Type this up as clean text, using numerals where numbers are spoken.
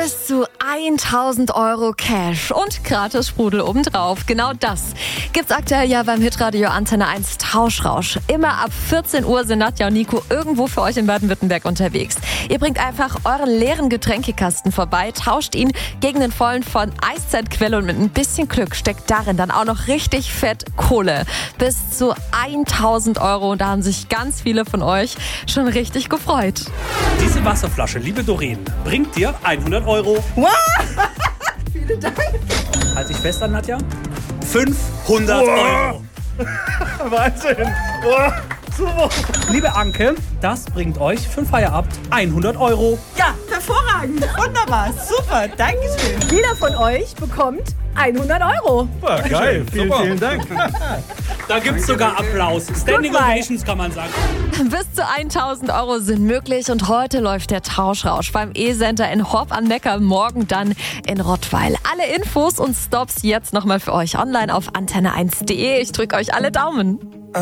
Bis zu 1000 Euro Cash und gratis Sprudel obendrauf. Genau das gibt's aktuell ja beim Hitradio Antenne 1 Tauschrausch. Immer ab 14 Uhr sind Nadja und Nico irgendwo für euch in Baden-Württemberg unterwegs. Ihr bringt einfach euren leeren Getränkekasten vorbei, tauscht ihn gegen den vollen von Eiszeitquelle und mit ein bisschen Glück steckt darin dann auch noch richtig fett Kohle. Bis zu 1000 Euro und da haben sich ganz viele von euch schon richtig gefreut. Diese Wasserflasche, liebe Doreen, bringt dir 100 Euro. Wow. Vielen Dank. Halt dich fest an, Nadja. 500 Euro. Wahnsinn. Wow. Super. Liebe Anke, das bringt euch für den Feierabend 100 Euro. Ja, hervorragend. Wunderbar. Super. Dankeschön. Jeder von euch bekommt 100 Euro. Ja, geil. Vielen Dank. Da gibt's sogar Applaus. Standing Ovations kann man sagen. Bis zu 1000 Euro sind möglich und heute läuft der Tauschrausch beim E-Center in Horb am Neckar, morgen dann in Rottweil. Alle Infos und Stops jetzt nochmal für euch online auf antenne1.de. Ich drücke euch alle Daumen.